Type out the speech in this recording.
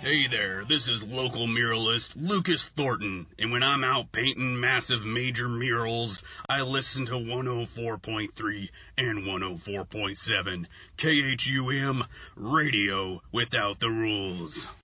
Hey there, this is local muralist Lucas Thornton, and when I'm out painting massive major murals, I listen to 104.3 and 104.7 KHUM Radio Without the Rules.